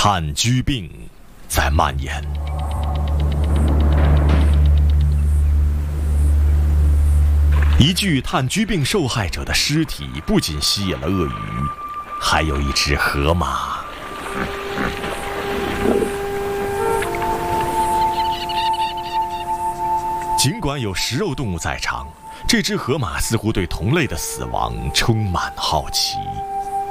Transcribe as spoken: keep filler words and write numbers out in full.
炭疽病在蔓延。一具炭疽病受害者的尸体不仅吸引了鳄鱼，还有一只河马。尽管有食肉动物在场，这只河马似乎对同类的死亡充满好奇。